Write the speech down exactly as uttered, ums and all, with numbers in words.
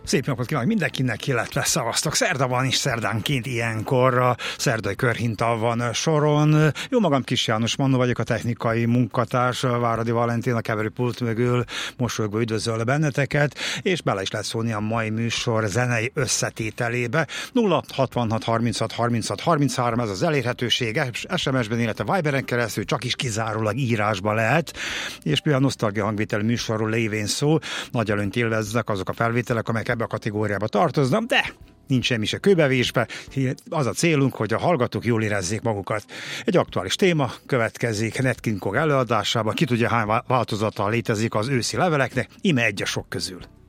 Szép napot kívánok mindenkinek, illetve szavaztok. Szerda van is, szerdánként ilyenkor a szerdai körhinta van soron. Jó magam, Kis János Manno vagyok, a technikai munkatárs, Váradi Valentin a keverőpult mögül mosolygó üdvözöl benneteket, és bele is lehet szólni a mai műsor zenei összetételébe. nulla hatvanhat harminchat harminchat harminchárom, ez az elérhetőség, es em es-ben, illetve Viberen keresztül csak is kizárólag írásba lehet, és például a nosztalgia hangvételű műsorról lévén szó, nagy előnyt élveznek azok a felvételek, amelyek ebbe a kategóriába tartoznak, de nincs semmi se kőbevésbe. Az a célunk, hogy a hallgatók jól érezzék magukat. Egy aktuális téma következik Nat King Cole előadásában. Ki tudja, hány változata létezik az őszi leveleknek, ime egy a sok közül.